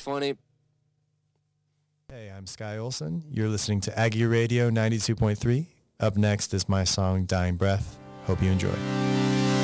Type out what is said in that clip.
funny. Hey, I'm Sky Olson. You're listening to Aggie Radio 92.3. Up next is my song Dying Breath. Hope you enjoy.